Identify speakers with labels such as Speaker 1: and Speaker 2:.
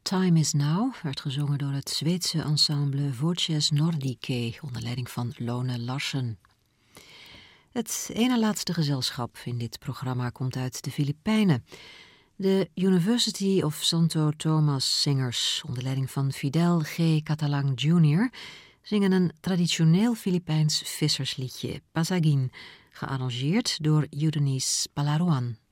Speaker 1: Time is Now werd gezongen door het Zweedse ensemble Voces Nordicae onder leiding van Lone Larsen. Het ene laatste gezelschap in dit programma komt uit de Filipijnen. De University of Santo Tomas Singers onder leiding van Fidel G. Catalang Jr. zingen een traditioneel Filipijns vissersliedje, Pasagin, gearrangeerd door Eunice Palaruan.